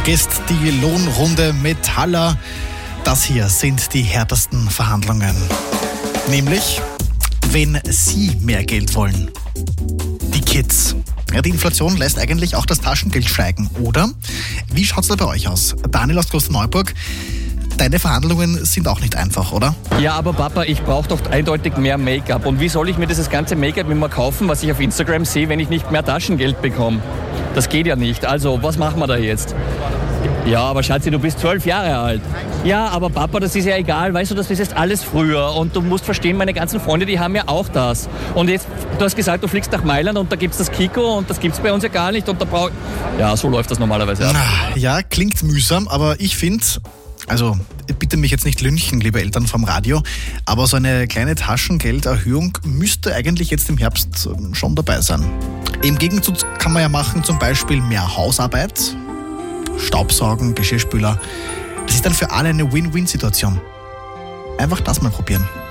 Vergesst die Lohnrunde Metaller. Das hier sind die härtesten Verhandlungen. Nämlich, wenn Sie mehr Geld wollen. Die Kids. Ja, die Inflation lässt eigentlich auch das Taschengeld steigen, oder? Wie schaut's da bei euch aus? Daniel aus Klosterneuburg, deine Verhandlungen sind auch nicht einfach, oder? Ja, aber Papa, ich brauche doch eindeutig mehr Make-up. Und wie soll ich mir dieses ganze Make-up immer kaufen, was ich auf Instagram sehe, wenn ich nicht mehr Taschengeld bekomme? Das geht ja nicht. Also, was machen wir da jetzt? Ja, aber Schatzi, du bist 12 Jahre alt. Ja, aber Papa, das ist ja egal. Weißt du, das ist jetzt alles früher. Und du musst verstehen, meine ganzen Freunde, die haben ja auch das. Und jetzt, du hast gesagt, du fliegst nach Mailand und da gibt's das Kiko und das gibt's bei uns ja gar nicht. Und da ja, so läuft das normalerweise ab. Ja, klingt mühsam, aber ich finde, also bitte mich jetzt nicht lynchen, liebe Eltern vom Radio, aber so eine kleine Taschengelderhöhung müsste eigentlich jetzt im Herbst schon dabei sein. Im Gegenzug kann man ja machen, zum Beispiel mehr Hausarbeit, Staubsaugen, Geschirrspüler. Das ist dann für alle eine Win-Win-Situation. Einfach das mal probieren.